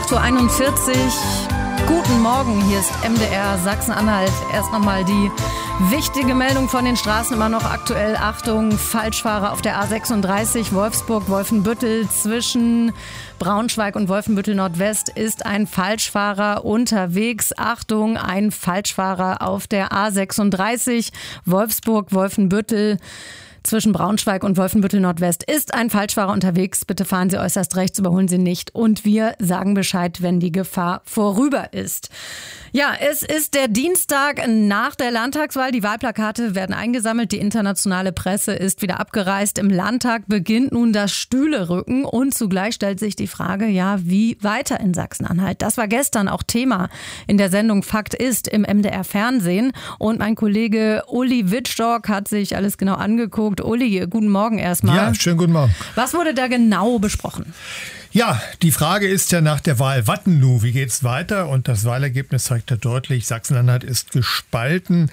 8:41 Uhr. Guten Morgen, hier ist MDR Sachsen-Anhalt. Erst nochmal die wichtige Meldung von den Straßen, immer noch aktuell. Achtung, Falschfahrer auf der A36 Wolfsburg-Wolfenbüttel. Zwischen Braunschweig und Wolfenbüttel-Nordwest ist ein Falschfahrer unterwegs. Achtung, ein Falschfahrer auf der A36 Wolfsburg-Wolfenbüttel. Zwischen Braunschweig und Wolfenbüttel-Nordwest ist ein Falschfahrer unterwegs. Bitte fahren Sie äußerst rechts, überholen Sie nicht. Und wir sagen Bescheid, wenn die Gefahr vorüber ist. Ja, es ist der Dienstag nach der Landtagswahl. Die Wahlplakate werden eingesammelt. Die internationale Presse ist wieder abgereist. Im Landtag beginnt nun das Stühlerücken. Und zugleich stellt sich die Frage, ja, wie weiter in Sachsen-Anhalt? Das war gestern auch Thema in der Sendung Fakt ist im MDR-Fernsehen. Und mein Kollege Uli Wittstock hat sich alles genau angeguckt. Uli, guten Morgen erstmal. Ja, schönen guten Morgen. Was wurde da genau besprochen? Ja, die Frage ist ja nach der Wahl, was nun, wie geht's weiter? Und das Wahlergebnis zeigt ja deutlich, Sachsen-Anhalt ist gespalten.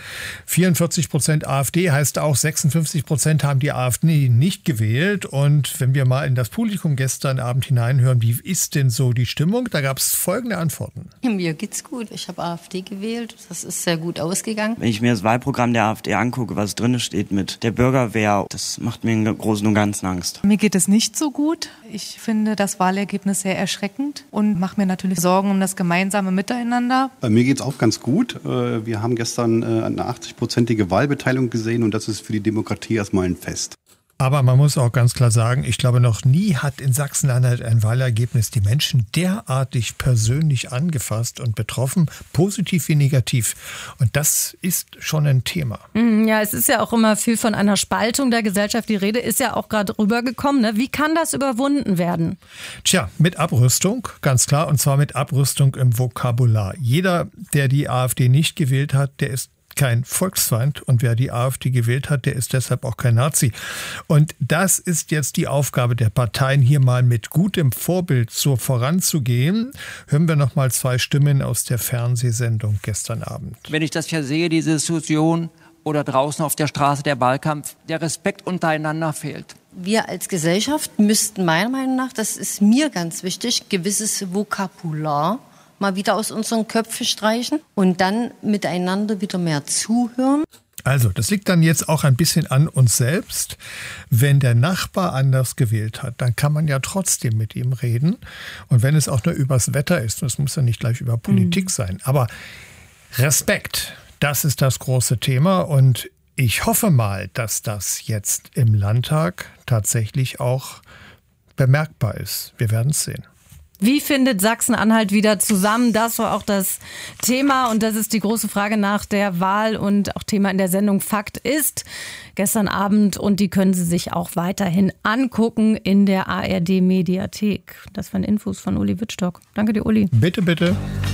44% AfD heißt auch, 56% haben die AfD nicht gewählt. Und wenn wir mal in das Publikum gestern Abend hineinhören, wie ist denn so die Stimmung? Da gab es folgende Antworten. Mir geht's gut. Ich habe AfD gewählt. Das ist sehr gut ausgegangen. Wenn ich mir das Wahlprogramm der AfD angucke, was drin steht mit der Bürgerwehr, das macht mir im Großen und Ganzen Angst. Mir geht es nicht so gut. Ich finde das Wahlergebnis sehr erschreckend und mache mir natürlich Sorgen um das gemeinsame Miteinander. Bei mir geht es auch ganz gut. Wir haben gestern eine 80-prozentige Wahlbeteiligung gesehen und das ist für die Demokratie erstmal ein Fest. Aber man muss auch ganz klar sagen, ich glaube, noch nie hat in Sachsen-Anhalt ein Wahlergebnis die Menschen derartig persönlich angefasst und betroffen, positiv wie negativ. Und das ist schon ein Thema. Ja, es ist ja auch immer viel von einer Spaltung der Gesellschaft. Die Rede ist ja auch gerade rübergekommen. Ne? Wie kann das überwunden werden? Tja, mit Abrüstung, ganz klar. Und zwar mit Abrüstung im Vokabular. Jeder, der die AfD nicht gewählt hat, der ist kein Volksfeind und wer die AfD gewählt hat, der ist deshalb auch kein Nazi. Und das ist jetzt die Aufgabe der Parteien, hier mal mit gutem Vorbild so voranzugehen. Hören wir noch mal 2 Stimmen aus der Fernsehsendung gestern Abend. Wenn ich das hier sehe, diese Diskussion oder draußen auf der Straße der Wahlkampf, der Respekt untereinander fehlt. Wir als Gesellschaft müssten meiner Meinung nach, das ist mir ganz wichtig, gewisses Vokabular mal wieder aus unseren Köpfen streichen und dann miteinander wieder mehr zuhören. Also, das liegt dann jetzt auch ein bisschen an uns selbst. Wenn der Nachbar anders gewählt hat, dann kann man ja trotzdem mit ihm reden. Und wenn es auch nur übers Wetter ist, und es muss ja nicht gleich über Politik sein, aber Respekt, das ist das große Thema. Und ich hoffe mal, dass das jetzt im Landtag tatsächlich auch bemerkbar ist. Wir werden es sehen. Wie findet Sachsen-Anhalt wieder zusammen? Das war auch das Thema und das ist die große Frage nach der Wahl und auch Thema in der Sendung Fakt ist gestern Abend und die können Sie sich auch weiterhin angucken in der ARD-Mediathek. Das waren Infos von Uli Wittstock. Danke dir, Uli. Bitte, bitte.